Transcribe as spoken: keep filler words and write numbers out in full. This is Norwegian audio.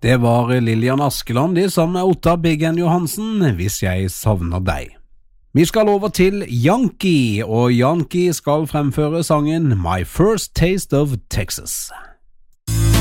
Det var Lillian Askeland, det sammen med Otta Big N Johansen, Hvis jeg savner deg. Vi skal over til Yankee, og Yankee skal fremføre sangen My First Taste of Texas.